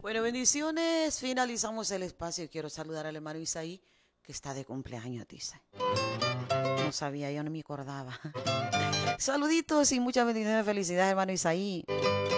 Bueno, bendiciones. Finalizamos el espacio. Quiero saludar al hermano Isaí, que está de cumpleaños, dice. No sabía, yo no me acordaba. Saluditos y muchas bendiciones. Felicidades, hermano Isaí.